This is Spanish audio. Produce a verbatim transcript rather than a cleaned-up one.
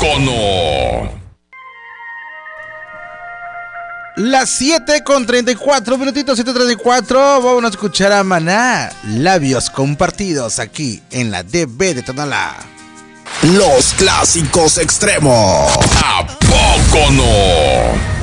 poco no? Las siete con treinta y cuatro minutitos, siete treinta y cuatro. Vamos a escuchar a Maná. Labios compartidos aquí en la D B de Tonalá. Los clásicos extremos. ¿A poco no?